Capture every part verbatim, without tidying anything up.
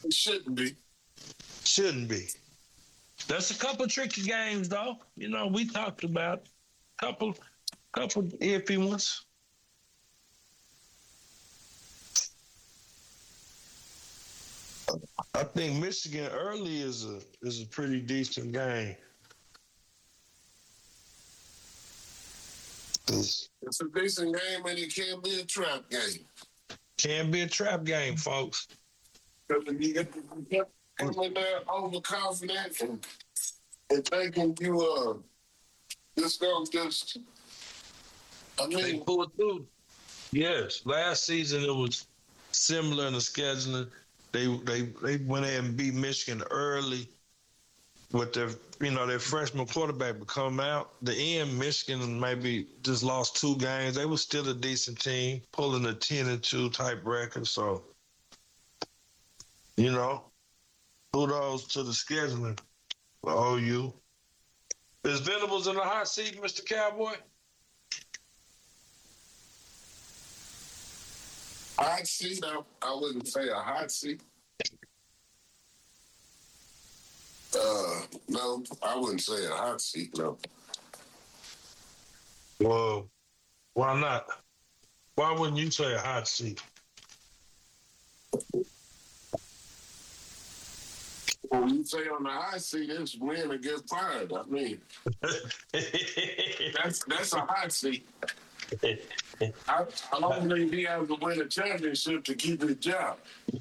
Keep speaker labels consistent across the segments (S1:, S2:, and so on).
S1: It shouldn't be.
S2: Shouldn't be.
S3: That's a couple tricky games, though. You know, we talked about couple, couple iffy ones.
S2: I think Michigan early is a is a pretty decent game. It's,
S1: It's a decent game, and it can't be a trap game.
S2: can be a trap game, folks.
S1: Because if you get you get come in there overconfident and, and thinking you uh just gonna just I
S3: They
S1: mean
S3: pulled through.
S2: Yes, last season it was similar in the scheduling. They they they went ahead and beat Michigan early with their you know their freshman quarterback would come out. The end Michigan maybe just lost two games. They were still a decent team, pulling a ten and two type record. So you know, kudos to the scheduling for O U. Is Venables in the hot seat, Mister Cowboy?
S1: hot seat. I, I wouldn't say a hot seat. Uh, no, I wouldn't say a hot seat. No,
S2: Well, why not? Why wouldn't you say a hot seat?
S1: when you say on the hot seat, it's win or get fired. I mean, that's that's a hot seat. I, I don't think he has to win a championship to keep his job.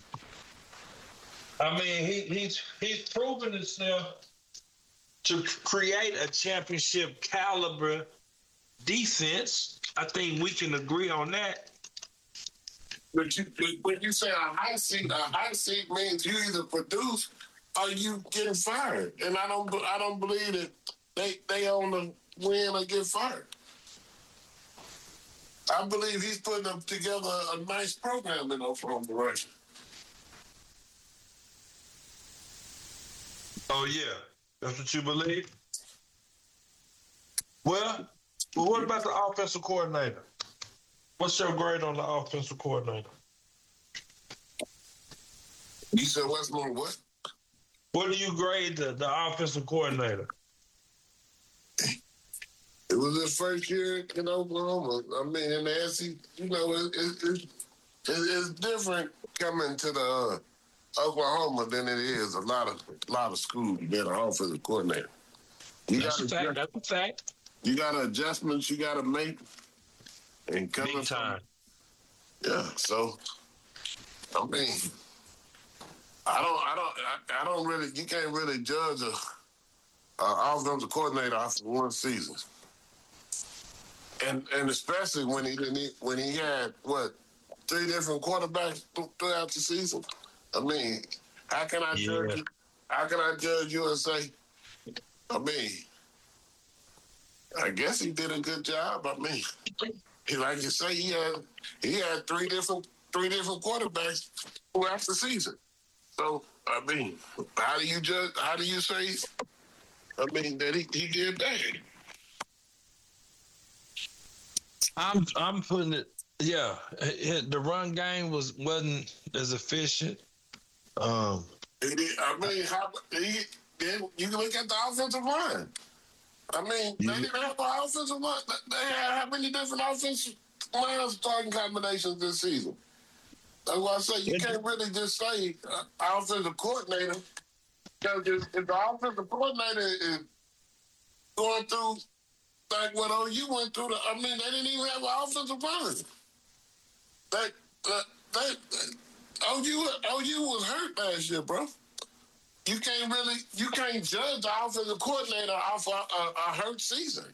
S2: I mean, he, he's he's proven himself to create a championship caliber defense. I think we can agree on that.
S1: But you, but when you say a hot seat, a hot seat means you either produce or you getting fired. And I don't, I don't believe that they they on the win or get fired. I believe he's putting up together a nice program in Oklahoma right.
S2: Oh yeah, that's what you believe. Well, well, what about the offensive coordinator? What's your grade on the offensive coordinator?
S1: You said what's more what?
S2: What do you grade the, the offensive coordinator?
S1: It was his first year in Oklahoma. I mean, in the S E C, you know, it, it, it, it, it's different coming to the uh, Oklahoma than it is a lot of a lot of schools being an offensive coordinator. You
S3: That's a fact. That's a fact.
S1: You got adjustments you got to make, and coming
S2: Big time.
S1: From, yeah. So, I mean, I don't, I don't, I, I don't really. You can't really judge a, a offensive coordinator after one season. And and especially when he didn't when he had what three different quarterbacks throughout the season. I mean, how can I
S2: Yeah.
S1: judge you? How can I judge you and say? I mean, I guess he did a good job. I mean, he like you say, he had he had three different three different quarterbacks throughout the season. So I mean, how do you judge? How do you say? I mean that he, he did that.
S2: I'm I'm putting it. Yeah, it, the run game was wasn't as efficient. Um,
S1: He did, I mean, how he, then you can look at the offensive line. I mean,
S2: Yeah.
S1: they didn't have an offensive line. They had how many different offensive line starting combinations this season? That's why I say you can't really just say uh, offensive coordinator because if, if the offensive coordinator is going through like what O U went through, the, I mean, they didn't even have an offensive line. They, uh, they, O U, O U was hurt last year, bro. You can't really, you can't judge the offensive coordinator off a, a, a hurt season.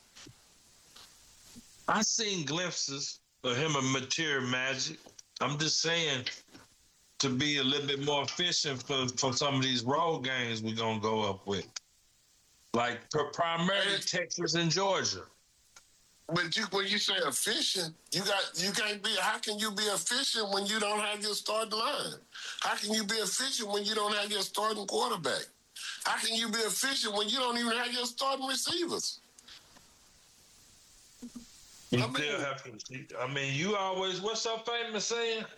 S2: I seen glimpses of him of material magic. I'm just saying to be a little bit more efficient for, for some of these road games we're gonna go up with, like pr- primarily Texas and Georgia.
S1: But you, when you say efficient, you got you can't be. How can you be efficient when you don't have your starting line? How can you be efficient when you don't have your starting quarterback? How can you be efficient when you don't even have your starting receivers?
S2: You
S1: I mean-
S2: still have to. I mean, you always. What's so famous saying?